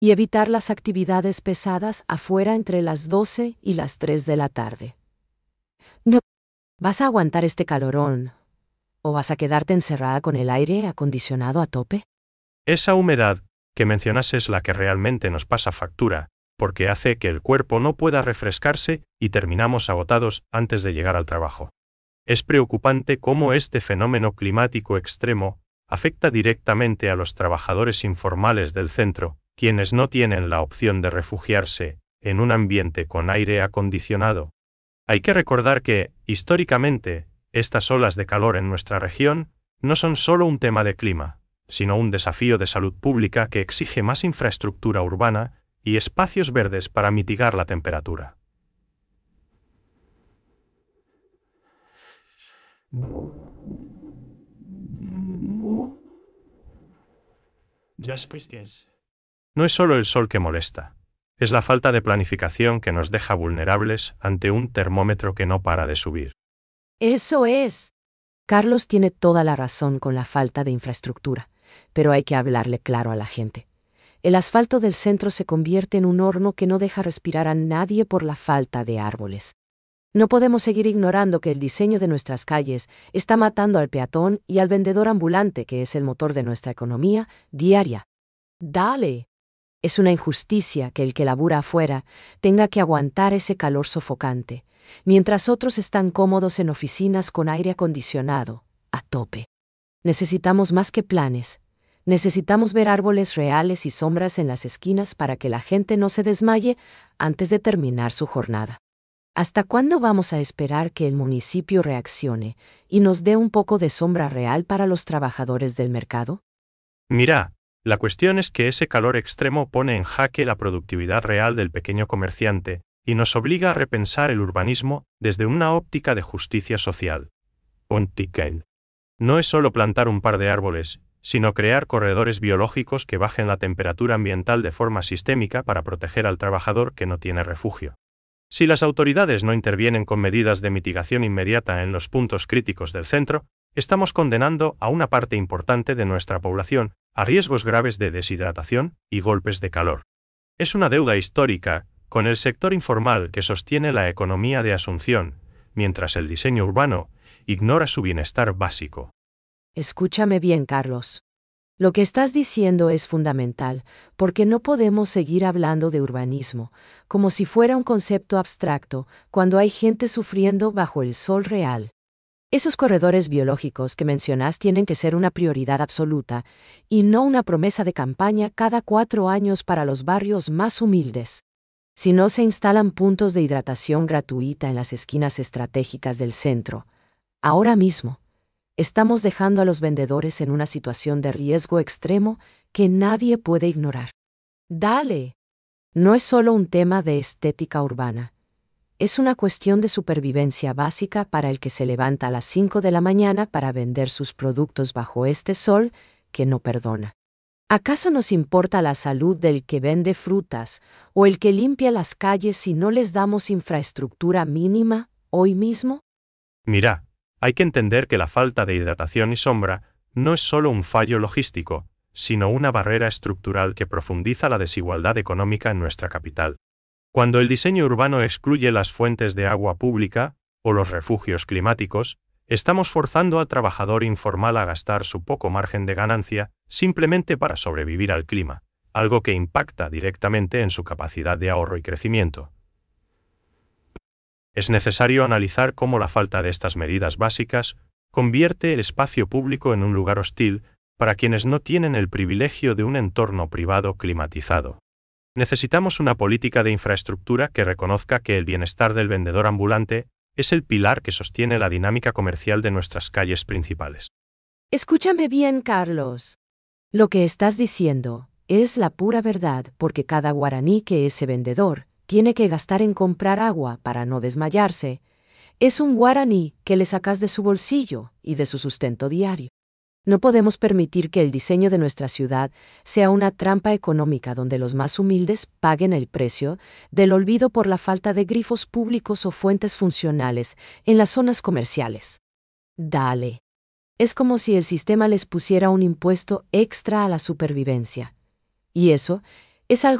y evitar las actividades pesadas afuera entre las 12 y las 3 de la tarde. No, ¿vas a aguantar este calorón o vas a quedarte encerrada con el aire acondicionado a tope? Esa humedad que mencionas es la que realmente nos pasa factura, porque hace que el cuerpo no pueda refrescarse y terminamos agotados antes de llegar al trabajo. Es preocupante cómo este fenómeno climático extremo afecta directamente a los trabajadores informales del centro, quienes no tienen la opción de refugiarse en un ambiente con aire acondicionado. Hay que recordar que, históricamente, estas olas de calor en nuestra región no son solo un tema de clima, sino un desafío de salud pública que exige más infraestructura urbana y espacios verdes para mitigar la temperatura. No es solo el sol que molesta, es la falta de planificación que nos deja vulnerables ante un termómetro que no para de subir. Eso es. Carlos tiene toda la razón con la falta de infraestructura, pero hay que hablarle claro a la gente. El asfalto del centro se convierte en un horno que no deja respirar a nadie por la falta de árboles. No podemos seguir ignorando que el diseño de nuestras calles está matando al peatón y al vendedor ambulante, que es el motor de nuestra economía diaria. Dale. Es una injusticia que el que labura afuera tenga que aguantar ese calor sofocante, mientras otros están cómodos en oficinas con aire acondicionado, a tope. Necesitamos más que planes. Necesitamos ver árboles reales y sombras en las esquinas para que la gente no se desmaye antes de terminar su jornada. ¿Hasta cuándo vamos a esperar que el municipio reaccione y nos dé un poco de sombra real para los trabajadores del mercado? Mira, la cuestión es que ese calor extremo pone en jaque la productividad real del pequeño comerciante y nos obliga a repensar el urbanismo desde una óptica de justicia social. No es solo plantar un par de árboles, sino crear corredores biológicos que bajen la temperatura ambiental de forma sistémica para proteger al trabajador que no tiene refugio. Si las autoridades no intervienen con medidas de mitigación inmediata en los puntos críticos del centro, estamos condenando a una parte importante de nuestra población a riesgos graves de deshidratación y golpes de calor. Es una deuda histórica con el sector informal que sostiene la economía de Asunción, mientras el diseño urbano ignora su bienestar básico. Escúchame bien, Carlos. Lo que estás diciendo es fundamental, porque no podemos seguir hablando de urbanismo como si fuera un concepto abstracto cuando hay gente sufriendo bajo el sol real. Esos corredores biológicos que mencionas tienen que ser una prioridad absoluta y no una promesa de campaña cada 4 años para los barrios más humildes. Si no se instalan puntos de hidratación gratuita en las esquinas estratégicas del centro, ahora mismo, estamos dejando a los vendedores en una situación de riesgo extremo que nadie puede ignorar. Dale. No es solo un tema de estética urbana. Es una cuestión de supervivencia básica para el que se levanta a las 5 de la mañana para vender sus productos bajo este sol que no perdona. ¿Acaso nos importa la salud del que vende frutas o el que limpia las calles si no les damos infraestructura mínima hoy mismo? Mira, hay que entender que la falta de hidratación y sombra no es solo un fallo logístico, sino una barrera estructural que profundiza la desigualdad económica en nuestra capital. Cuando el diseño urbano excluye las fuentes de agua pública o los refugios climáticos, estamos forzando al trabajador informal a gastar su poco margen de ganancia simplemente para sobrevivir al clima, algo que impacta directamente en su capacidad de ahorro y crecimiento. Es necesario analizar cómo la falta de estas medidas básicas convierte el espacio público en un lugar hostil para quienes no tienen el privilegio de un entorno privado climatizado. Necesitamos una política de infraestructura que reconozca que el bienestar del vendedor ambulante es el pilar que sostiene la dinámica comercial de nuestras calles principales. Escúchame bien, Carlos. Lo que estás diciendo es la pura verdad, porque cada guaraní que ese vendedor tiene que gastar en comprar agua para no desmayarse, es un guaraní que le sacas de su bolsillo y de su sustento diario. No podemos permitir que el diseño de nuestra ciudad sea una trampa económica donde los más humildes paguen el precio del olvido por la falta de grifos públicos o fuentes funcionales en las zonas comerciales. Dale. Es como si el sistema les pusiera un impuesto extra a la supervivencia. Y eso Es algo